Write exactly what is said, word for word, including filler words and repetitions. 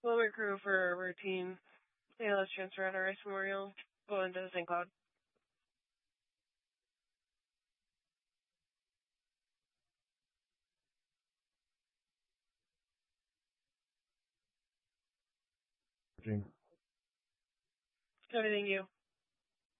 Moment crew for routine. Yeah, let's transfer out our ice memorial. Go into the Saint Cloud. Everything you.